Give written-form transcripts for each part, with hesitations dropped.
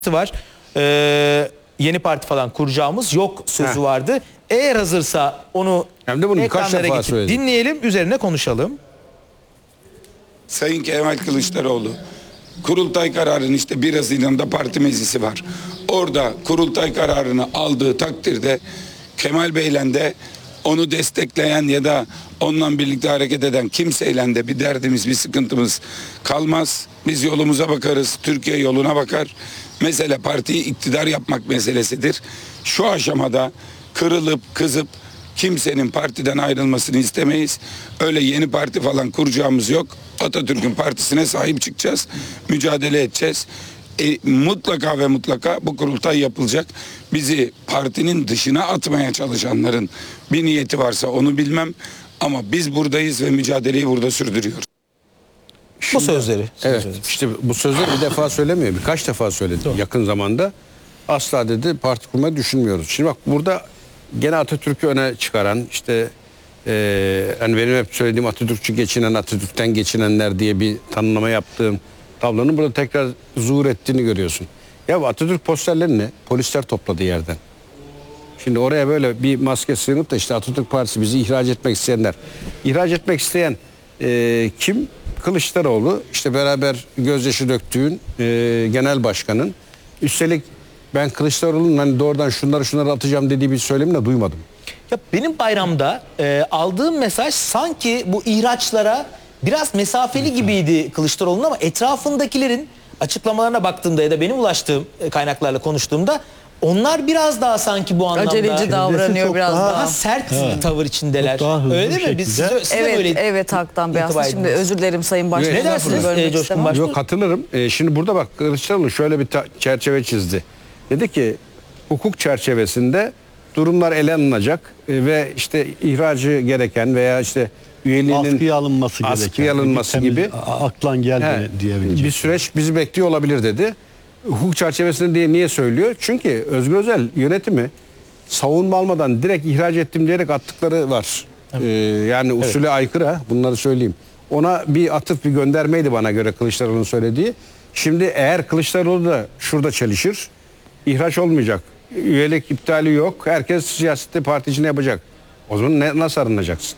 var. Yeni parti falan kuracağımız yok sözü vardı. Eğer hazırsa onu hem de bunu birkaç defa söyledim. Dinleyelim, üzerine konuşalım. Sayın Kemal Kılıçdaroğlu, kurultay kararının işte 1 Haziran'da parti meclisi var. Orada kurultay kararını aldığı takdirde Kemal Bey'le de onu destekleyen ya da onunla birlikte hareket eden kimseyle de bir derdimiz, bir sıkıntımız kalmaz. Biz yolumuza bakarız, Türkiye yoluna bakar. Mesele partiyi iktidar yapmak meselesidir. Şu aşamada kırılıp kızıp kimsenin partiden ayrılmasını istemeyiz. Öyle yeni parti falan kuracağımız yok. Atatürk'ün partisine sahip çıkacağız. Mücadele edeceğiz. Mutlaka ve mutlaka bu kurultay yapılacak. Bizi partinin dışına atmaya çalışanların bir niyeti varsa onu bilmem. Ama biz buradayız ve mücadeleyi burada sürdürüyoruz. Bu sözleri. Evet, işte bu sözleri bir defa söylemiyor. Birkaç defa söyledi yakın zamanda. Asla dedi parti kurmayı düşünmüyoruz. Şimdi bak burada gene Atatürk'ü öne çıkaran işte hani benim hep söylediğim Atatürkçü geçinen, Atatürk'ten geçinenler diye bir tanımlama yaptığım tablonun burada tekrar zuhur ettiğini görüyorsun. Ya Atatürk posterlerini polisler topladı yerden. Şimdi oraya böyle bir maske sığınıp da işte Atatürk Partisi bizi ihraç etmek isteyenler. İhraç etmek isteyen kim? Kılıçdaroğlu, işte beraber gözyaşı döktüğün genel başkanın. Üstelik ben Kılıçdaroğlu'nun hani doğrudan şunları atacağım dediği bir söylemini de duymadım. Ya benim bayramda aldığım mesaj sanki bu ihraçlara biraz mesafeli gibiydi Kılıçdaroğlu'nun, ama etrafındakilerin açıklamalarına baktığımda ya da benim ulaştığım kaynaklarla konuştuğumda onlar biraz daha sanki bu anlamda aceleci davranıyor, biraz daha sert tavır içindeler. Öyle değil mi? Biz size evet, evet Hak'tan Bey aslında. Şimdi özür dilerim Sayın Başkan. Ne dersiniz Coşkun Başkan? Yok, katılırım. Şimdi burada bak Kılıçdaroğlu şöyle bir çerçeve çizdi. Dedi ki hukuk çerçevesinde durumlar ele alınacak ve işte ihracı gereken veya işte üyeliğinin askıya alınması gibi aklan geldi diyebilecek. Bir süreç bizi bekliyor olabilir dedi. Hukuk çerçevesinde diye niye söylüyor? Çünkü Özgür Özel yönetimi savunma almadan direkt ihraç ettim diyerek attıkları var. Yani usule aykırı, bunları söyleyeyim. Ona bir atıf, bir göndermeydi bana göre Kılıçdaroğlu'nun söylediği. Şimdi eğer Kılıçdaroğlu da şurada çelişir, ihraç olmayacak, üyelik iptali yok, herkes siyasette parti içinde yapacak. O zaman nasıl arınacaksın?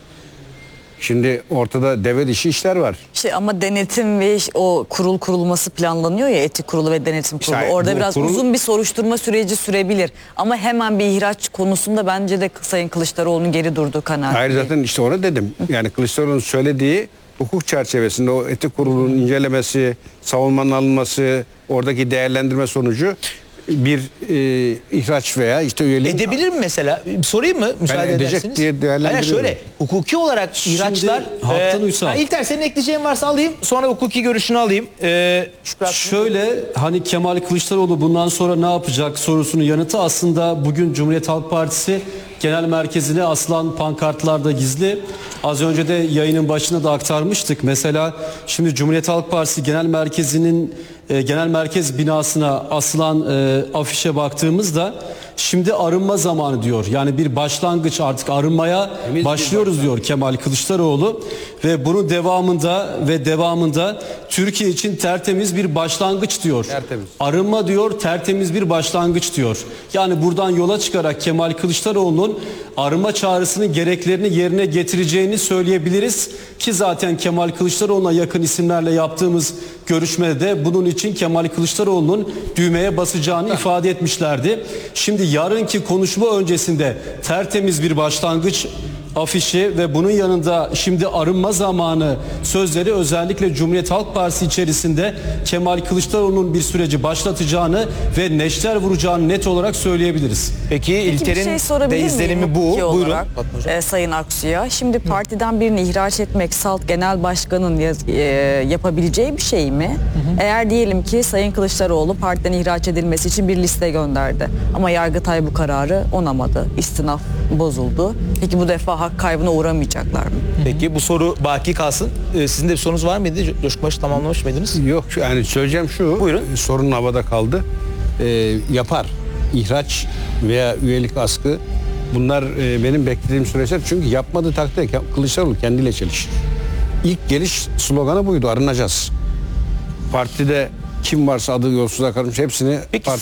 Şimdi ortada deve dişi işler var. İşte ama denetim ve o kurul kurulması planlanıyor ya, etik kurulu ve denetim kurulu. İşte orada biraz kurul uzun bir soruşturma süreci sürebilir. Ama hemen bir ihraç konusunda bence de Sayın Kılıçdaroğlu'nun geri durduğu kanaat. Hayır, zaten işte onu dedim. Yani Kılıçdaroğlu'nun söylediği hukuk çerçevesinde o etik kurulunun incelemesi, savunmanın alınması, oradaki değerlendirme sonucu bir ihraç veya işte üyeliğin... Edebilir mi mesela? Sorayım mı? Müsaade edecek edersiniz. diye değerlendiriyorum. Şöyle hukuki olarak ihraçlar... Haktan Uysal. İlter, senin ekleyeceğin varsa alayım. Sonra hukuki görüşünü alayım. Şöyle, hani Kemal Kılıçdaroğlu bundan sonra ne yapacak sorusunun yanıtı aslında bugün Cumhuriyet Halk Partisi genel merkezine asılan pankartlarda gizli. Az önce de yayının başında da aktarmıştık. Mesela şimdi Cumhuriyet Halk Partisi genel merkezinin genel merkez binasına asılan afişe baktığımızda şimdi arınma zamanı diyor. Yani bir başlangıç, artık arınmaya başlıyoruz diyor Kemal Kılıçdaroğlu ve bunun devamında Türkiye için tertemiz bir başlangıç diyor. Tertemiz. Arınma diyor, tertemiz bir başlangıç diyor. Yani buradan yola çıkarak Kemal Kılıçdaroğlu'nun arınma çağrısının gereklerini yerine getireceğini söyleyebiliriz ki zaten Kemal Kılıçdaroğlu'na yakın isimlerle yaptığımız görüşmede bunun için Kemal Kılıçdaroğlu'nun düğmeye basacağını ifade etmişlerdi. Şimdi yarınki konuşma öncesinde tertemiz bir başlangıç afişi ve bunun yanında şimdi arınma zamanı sözleri özellikle Cumhuriyet Halk Partisi içerisinde Kemal Kılıçdaroğlu'nun bir süreci başlatacağını ve neşter vuracağını net olarak söyleyebiliriz. Peki İlter'in de izlenimi bu. Buyurun. Sayın Aksu'ya. Şimdi partiden birini ihraç etmek salt genel başkanın yapabileceği bir şey mi? Eğer diyelim ki Sayın Kılıçdaroğlu partiden ihraç edilmesi için bir liste gönderdi. Ama Yargıtay bu kararı onamadı. İstinaf bozuldu. Peki bu defa hak kaybına uğramayacaklar mı? Peki bu soru baki kalsın. Sizin de bir sorunuz var mıydı? Coşkun Başı tamamlamış mıydınız? Yok, yani söyleyeceğim şu. Buyurun. Sorun havada kaldı. Yapar. İhraç veya üyelik askı, bunlar benim beklediğim süreçler. Çünkü yapmadığı takdirde Kılıçdaroğlu kendiyle çelişir. İlk geliş sloganı buydu: arınacağız. Partide kim varsa adı yolsuzluğa karışmış hepsini Peki